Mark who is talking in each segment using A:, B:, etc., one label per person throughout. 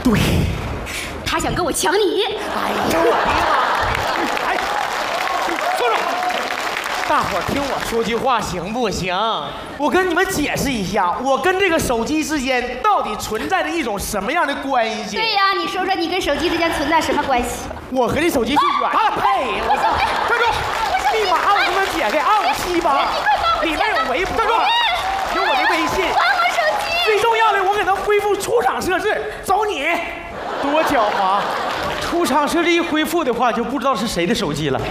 A: 对，
B: 他想跟我抢你。
A: 哎呦我的妈！哎，坐着。大伙儿听我说句话行不行？我跟你们解释一下，我跟这个手机之间到底存在着一种什么样的关系？
B: 对呀，你说说你跟手机之间存在什么关系？
A: 我和这手机是远啊！呸！我操！站住！密码我给你们解开，2578，里面有微博，有我的微信。
B: 还我手机！
A: 最重要的，我给它恢复出厂设置。走你！多狡猾！出厂设置一恢复的话，就不知道是谁的手机了。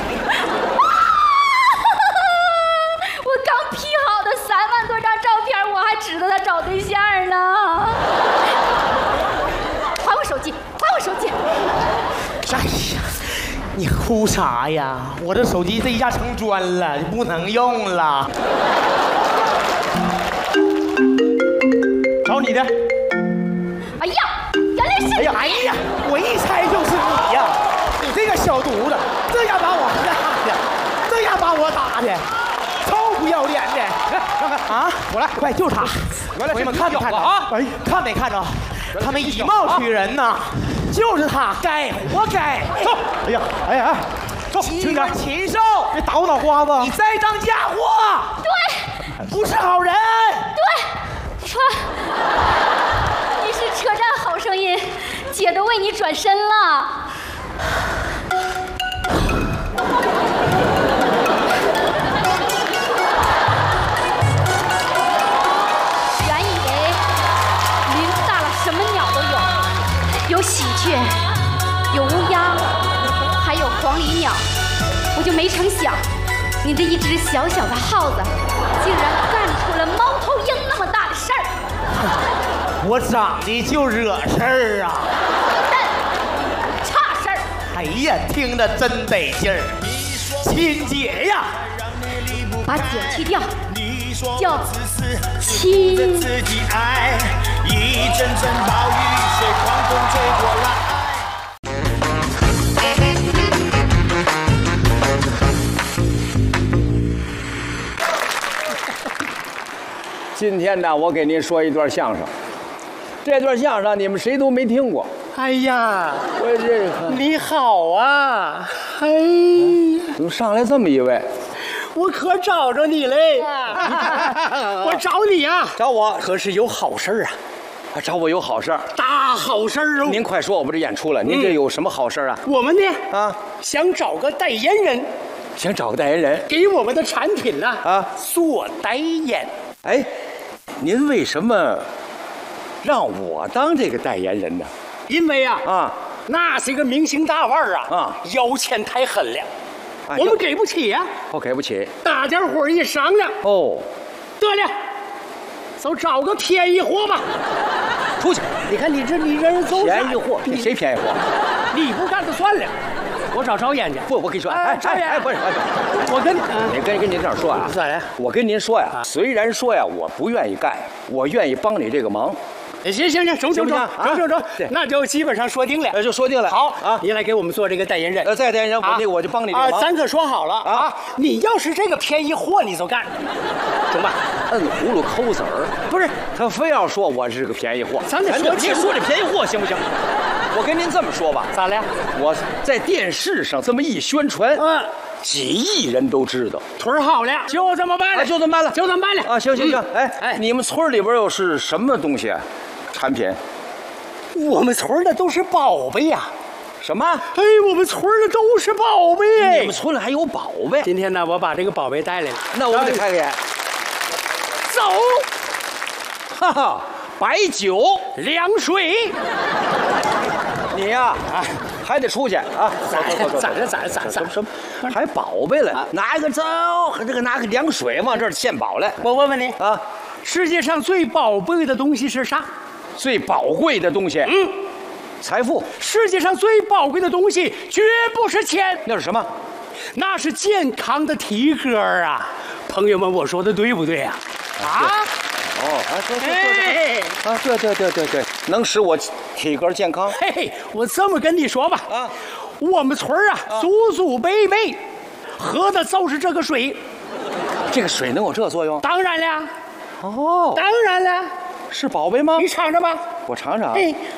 B: 我刚 P 好的3万多张照片，我还指着他找对象呢。还我手机！还我手机！
A: 哎呀，你哭啥呀？我这手机这一下成砖了，就不能用了。找你的。
B: 哎呀，原来是你！
A: 哎呀，我一猜就是你呀！你这个小犊子，这样把我吓的，这样把我打的，臭不要脸的！看看啊，我来，快就是他！朋友们看没看着啊？哎，看没看着？他们以貌取人呐！就是他，该活该！走！哎呀，哎呀，走！机关禽兽！别打我脑瓜子！你栽赃嫁祸！
B: 对，
A: 不是好人！
B: 对，川，你是车站好声音，姐都为你转身了。原以为林子大了，什么鸟都有，有喜鹊，有乌鸦，还有黄鹂鸟，我就没成想，你这一只小小的耗子，竟然干出了猫头鹰那么大的事儿。
A: 我长得就惹事儿啊！
B: 差事儿！
A: 哎呀，听着真得劲儿！亲姐呀，
B: 把姐去掉，叫亲。
C: 自己爱，一阵阵暴雨随狂风吹过来。
D: 今天呢，我给您说一段相声。这段相声你们谁都没听过。
A: 哎呀，
D: 我这
A: 你好啊！哎，
D: 怎么上来这么一位？
A: 我可找着你嘞！我找你呀，
D: 找我？
A: 可是有好事儿啊！
D: 找我有好事儿，
A: 大好事儿哦！
D: 您快说，我们这演出了，您这有什么好事儿啊？
A: 我们呢
D: 啊，
A: 想找个代言人，
D: 想找个代言人
A: 给我们的产品呢
D: 啊
A: 做代言。
D: 哎，您为什么让我当这个代言人呢？
A: 因为
D: 啊，
A: 那些个明星大腕儿
D: 啊
A: 要钱太狠了，
D: 哎
A: 我们给不起呀。
D: 我给不起。
A: 大家伙儿一商量，
D: 哦，
A: 得了，就找个便宜货吧。
D: 出去！
A: 你看你这人走
D: 便宜货，谁便宜货？
A: 你不干就算了，我找导演去。
D: 不，我跟你说，不是，
A: 我跟
D: 跟您这样说啊，
A: 咋的？
D: 我跟您说呀，虽然说呀，我不愿意干，我愿意帮你这个忙。
A: 行，整，那就基本上说定了。
D: 就说定了。
A: 好
D: 啊，
A: 您来给我们做这个代言人。
D: 再代言人，我就帮你这个忙。
A: 咱可说好了
D: 啊，
A: 你要是这个便宜货，你就干，中吧？
D: 摁葫芦抠子儿，
A: 不是，
D: 他非要说我是个便宜货，
A: 咱得说
D: 别说这便宜货行不行？我跟您这么说吧，
A: 咋了？
D: 我在电视上这么一宣传，几亿人都知道，
A: 腿儿好了，就这么办了，
D: 就这么办了啊！行，哎，你们村里边又是什么东西？产品？
A: 我们村的都是宝贝呀！
D: 什么？
A: 哎，我们村的都是宝贝。
D: 你们村里还有宝贝？
A: 今天呢，我把这个宝贝带来了，
D: 那我们得开开。
A: 走，
D: 哈哈，白酒、
A: 凉水。
D: 你呀，还得出去啊！
A: 咋了？
D: 什么？还宝贝了？拿一个走，拿个凉水往这儿献宝来。
A: 我问问你
D: 啊，
A: 世界上最宝贝的东西是啥？
D: 最宝贵的东西？财富。
A: 世界上最宝贵的东西绝不是钱，
D: 那是什么？
A: 那是健康的体格啊！朋友们，我说的对不对呀？对，
D: 能使我体格健康。
A: 嘿，我这么跟你说吧，我们村祖辈辈喝的就是这个水。
D: 这个水能有这作用？
A: 当然了。
D: 哦，
A: 当然了。
D: 是宝贝吗？
A: 你尝尝吧。
D: 我尝尝。
A: 哎，